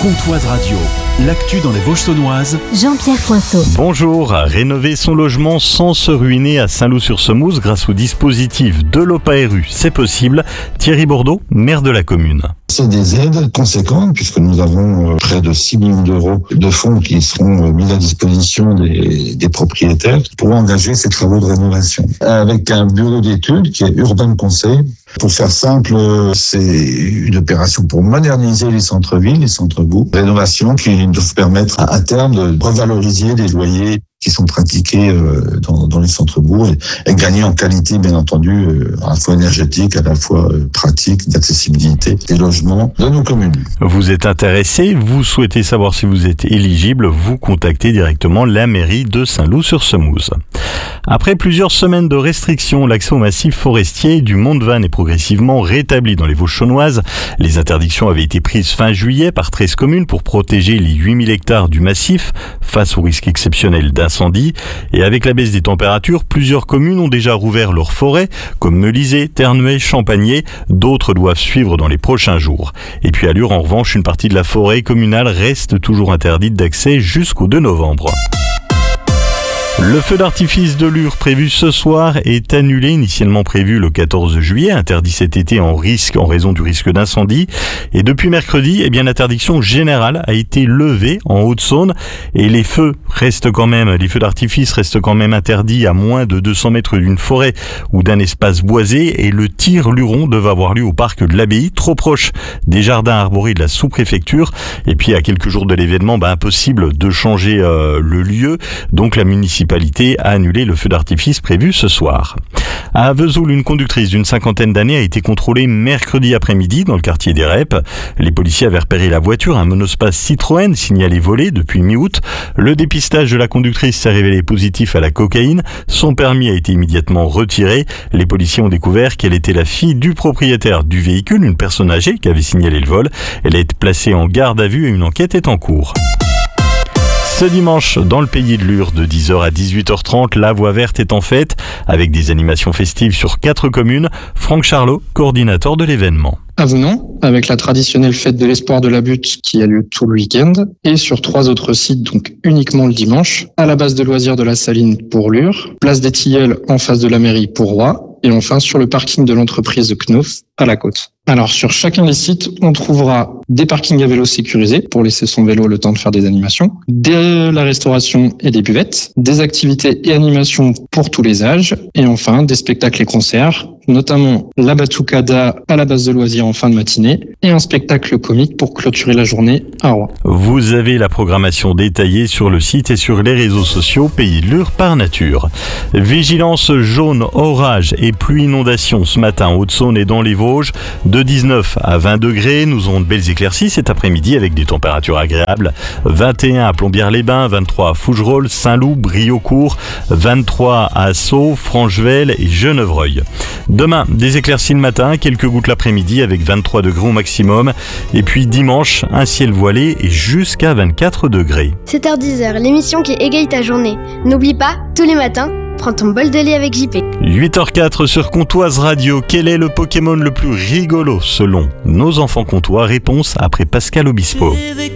Comtoise Radio, l'actu dans les Vosges-Saunoises. Jean-Pierre Poinceau. Bonjour. Rénover son logement sans se ruiner à Saint-Loup-sur-Semouse grâce au dispositif de l'OPARU, c'est possible. Thierry Bourdeau, maire de la commune. C'est des aides conséquentes puisque nous avons près de 6 millions d'euros de fonds qui seront mis à disposition des propriétaires pour engager ces travaux de rénovation. Avec un bureau d'études qui est Urban Conseil. Pour faire simple, c'est une opération pour moderniser les centres-villes, les centres-bourgs. Rénovation qui doivent permettre à terme de revaloriser les loyers qui sont pratiqués dans les centres-bourgs et gagner en qualité, bien entendu, à la fois énergétique, à la fois pratique, d'accessibilité des logements de nos communes. Vous êtes intéressé, vous souhaitez savoir si vous êtes éligible, vous contactez directement la mairie de Saint-Loup-sur-Semouse. Après plusieurs semaines de restrictions, l'accès au massif forestier du Mont de Vannes est progressivement rétabli dans les Vosges-Saunoises. Les interdictions avaient été prises fin juillet par 13 communes pour protéger les 8000 hectares du massif face au risque exceptionnel d'incendie. Et avec la baisse des températures, plusieurs communes ont déjà rouvert leurs forêts, comme Melisay, Terneuil, Champagné. D'autres doivent suivre dans les prochains jours. Et puis à Lure, en revanche, une partie de la forêt communale reste toujours interdite d'accès jusqu'au 2 novembre. Le feu d'artifice de Lure prévu ce soir est annulé, initialement prévu le 14 juillet, interdit cet été en raison du risque d'incendie. Et depuis mercredi, l'interdiction générale a été levée en Haute-Saône et les feux d'artifice restent quand même interdits à moins de 200 mètres d'une forêt ou d'un espace boisé, et le tir luron devait avoir lieu au parc de l'Abbaye, trop proche des jardins arborés de la sous-préfecture. Et puis à quelques jours de l'événement, impossible de changer le lieu, donc la municipalité a annulé le feu d'artifice prévu ce soir. À Vesoul, une conductrice d'une 50aine d'années a été contrôlée mercredi après-midi dans le quartier des Rèpes. Les policiers avaient repéré la voiture, un monospace Citroën signalé volé depuis mi-août. Le dépistage de la conductrice s'est révélé positif à la cocaïne. Son permis a été immédiatement retiré. Les policiers ont découvert qu'elle était la fille du propriétaire du véhicule, une personne âgée qui avait signalé le vol. Elle a été placée en garde à vue et une enquête est en cours. Ce dimanche, dans le pays de Lure, de 10h à 18h30, la Voie Verte est en fête, avec des animations festives sur 4 communes. Franck Charlot, coordinateur de l'événement. À Venant, avec la traditionnelle fête de l'espoir de la butte qui a lieu tout le week-end, et sur 3 autres sites, donc uniquement le dimanche, à la base de loisirs de la Saline pour Lure, place des Tilleuls en face de la mairie pour Roy, et enfin sur le parking de l'entreprise de Knauf à la Côte. Alors sur chacun des sites, on trouvera des parkings à vélo sécurisés pour laisser son vélo le temps de faire des animations, de la restauration et des buvettes, des activités et animations pour tous les âges, et enfin des spectacles et concerts, notamment la Batucada à la base de loisirs en fin de matinée et un spectacle comique pour clôturer la journée à Roy. Vous avez la programmation détaillée sur le site et sur les réseaux sociaux Pays de Lure par nature. Vigilance jaune, orage et pluie inondation ce matin en Haute-Saône et dans les Vosges. De 19 à 20 degrés, nous aurons de belles éclaircies cet après-midi avec des températures agréables. 21 à Plombières-les-Bains, 23 à Fougerolles, Saint-Loup, Briaucourt, 23 à Sceaux, Franchevel et Genevreuil. Demain, des éclaircies le matin, quelques gouttes l'après-midi avec 23 degrés au maximum. Et puis dimanche, un ciel voilé et jusqu'à 24 degrés. 7h-10h, l'émission qui égaye ta journée. N'oublie pas, tous les matins, prends ton bol de lait avec JP. 8h04 sur Comtoise Radio. Quel est le Pokémon le plus rigolo selon nos enfants comtois? Réponse après Pascal Obispo.